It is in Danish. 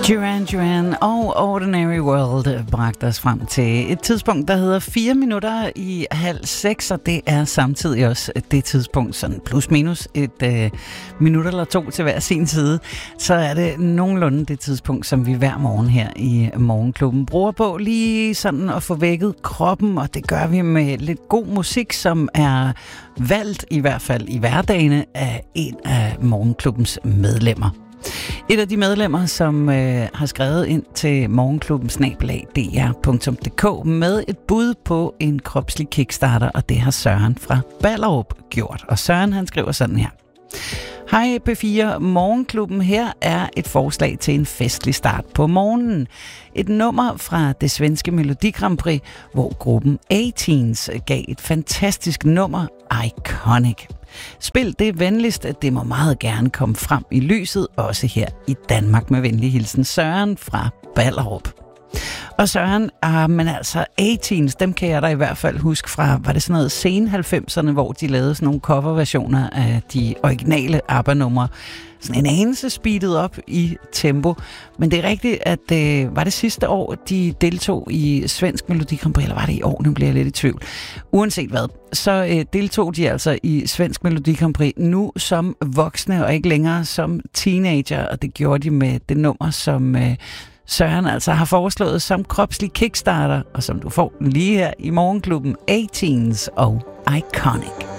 Duran og Ordinary World bragte os frem til et tidspunkt, der hedder 4 minutter i 5:30, og det er samtidig også det tidspunkt, sådan plus minus et minut eller to til hver sin side, så er det nogenlunde det tidspunkt, som vi hver morgen her i Morgenklubben bruger på lige sådan at få vækket kroppen, og det gør vi med lidt god musik, som er valgt i hvert fald i hverdagene af en af Morgenklubbens medlemmer. Et af de medlemmer, som har skrevet ind til morgenklubben@dr.dk med et bud på en kropslig kickstarter, og det har Søren fra Ballerup gjort. Og Søren, han skriver sådan her. Hej P4, Morgenklubben, her er et forslag til en festlig start på morgenen. Et nummer fra det svenske Melodi Grand Prix, hvor gruppen A-Teens gav et fantastisk nummer, Iconic. Spil det venligst, at det må meget gerne komme frem i lyset, også her i Danmark. Med venlig hilsen Søren fra Ballerup. Og Søren, men altså A-Teens, dem kan jeg da i hvert fald huske fra, var det sådan noget sen 90'erne, hvor de lavede sådan nogle coverversioner af de originale ABBA-numre. Sådan en anelse speedet op i tempo. Men det er rigtigt, at var det sidste år, de deltog i svensk Melodi Grand Prix, eller var det i år? Nu bliver jeg lidt i tvivl. Uanset hvad, så deltog de altså i svensk Melodi Grand Prix nu som voksne og ikke længere som teenager, og det gjorde de med det nummer, som Søren altså har foreslået som kropslig kickstarter, og som du får lige her i Morgenklubben, A-Teens og Iconic.